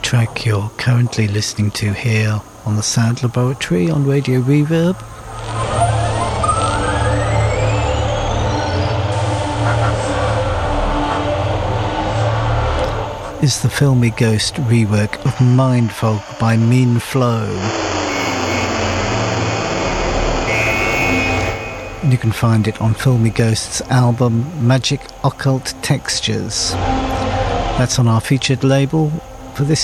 track you're currently listening to here on the Sound Laboratory on Radio Reverb is the Filmy Ghost rework of Mindfolk by Mean Flow. And you can find it on Filmy Ghost's album Magic Occult Textures. That's on our featured label for this